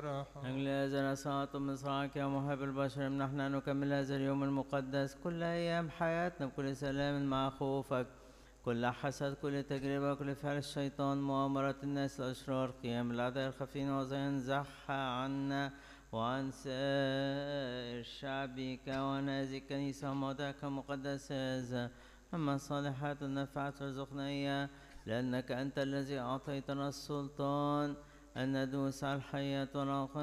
أجل هذا نسعى مصراعك يا محب البشر نحن نكمل هذا اليوم المقدس كل أيام حياتنا بكل سلام مع خوفك، كل حسد، كل تجربة، كل فعل الشيطان، مؤامرة الناس الأشرار، قيام الأعداء الخفين وينزعها عنا وعن سائر شعبك وعن هذه الكنيسة وموضعك المقدس هذا. أما الصالحات النافعات ارزقنا إياه، لأنك أنت الذي أعطيتنا السلطان أن ندوس على الحياة والعقارب